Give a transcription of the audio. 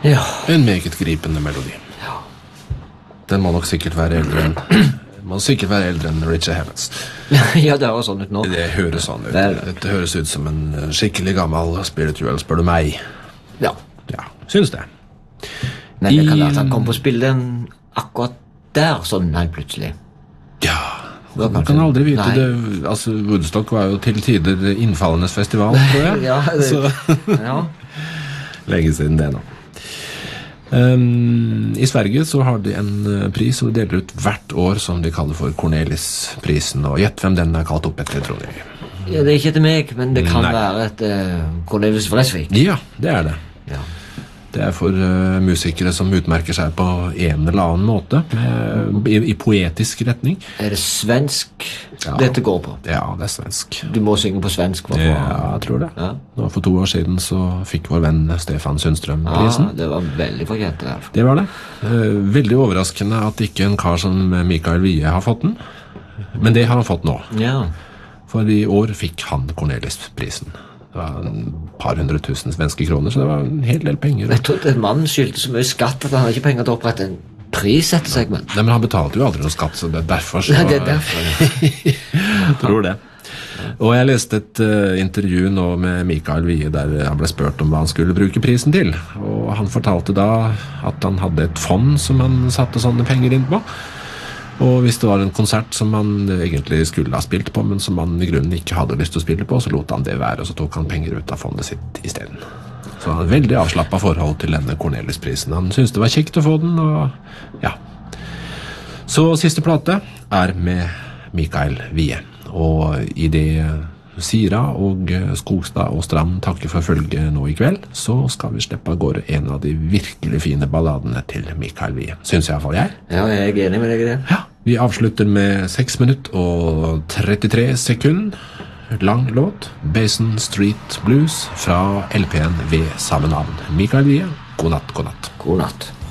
Ja. En meget gripende melodi. Ja. Den må nok sikkert være eldre enn Richard Havens. Ja, det høres sånn ut nå. Det høres sånn ut. Vel. Det høres ut som en skikkelig gammel spiritual, spør du meg. Ja. Ja, syns det. Men det kan være at han kom på å spille den akkurat der, sånn nei, plutselig. Ja, Det var man kanskje- kan aldri vite Nei. det. Altså, Woodstock var jo til tider innfallenes festival, tror jeg. Ja, det, Så ja. lenge siden det nå. I Sverige så har de en pris som de deler ut hvert år som de kaller for Cornelis-prisen, og gjett hvem den er kalt opp etter, tror jeg. Ja, det er ikke etter meg, men det kan Nei. være et Cornelis Vreeswijk. Ja, det er det. Ja. Det er for musikere som utmerker seg på en eller annen måte, i poetisk retning. Er det svensk Ja. dette går på? Ja, det er svensk. Du må synge på svensk. for å få- Ja, jeg tror det. Ja. Nå for 2 år siden så fikk vår venn Stefan Sundstrøm prisen. Ja, det var veldig fortjent det. Altså. Det var det. Veldig overraskende at ikke en kar som Mikael Wiehe har fått den. Men det har han fått nå. Ja. For i år fikk han Cornelis-prisen. Det var et par 100 000 svenske kroner, så det var en hel del penger. Jeg trodde mannen skyldte så mye skatt at han hadde ikke penger til å opprette en pris etter seg, men Nei, men han betalte jo aldri noe skatt, så det er derfor. Så Nei, det er derfor. Jeg tror det. Og jeg leste et intervju nå med Mikael Wiehe der han ble spurt om hva han skulle bruke prisen til. Og han fortalte da at han hadde et fond som han satte sånne penger inn på. Og hvis det var en konsert som han egentlig skulle ha spilt på, men som han i grunnen ikke hadde lyst til å spille på, så lot han det være, og så tok han penger ut av fondet sitt i stedet. Så han har veldig avslappet forhold til denne Cornelis-prisen. Han syntes det var kjekt å få den, og ja. Så siste plate er med Mikael Wiehe. Og i det Sira og Skogstad og Strand takker for følge nå i kveld, så skal vi slippe av gårde en av de virkelig fine balladene til Mikael Wiehe. Synes i hvert fall jeg. Ja, jeg er enig med deg i det. Ja, vi avslutter med 6 minutter og 33 sekunder. Lang låt, Basin Street Blues fra LP-en ved samme navn. Mikael Wiehe, god natt, god natt. God natt.